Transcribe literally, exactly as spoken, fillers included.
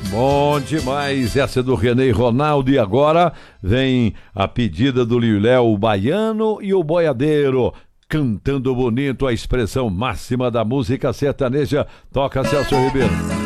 Bom demais, essa é do René e Ronaldo. E agora vem a pedida do Liléo, o baiano e o boiadeiro, cantando bonito, a expressão máxima da música sertaneja. Toca, Celso Ribeiro.